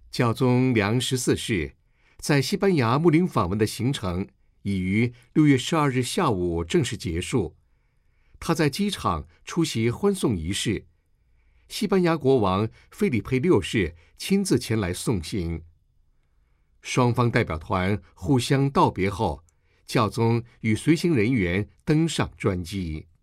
教宗良14世在西班牙睦邻访问的行程已于6月12日下午正式结束。他在机场出席欢送仪式，西班牙国王费利佩6世亲自前来送行。双方代表团互相道别后，教宗与随行人员登上专机。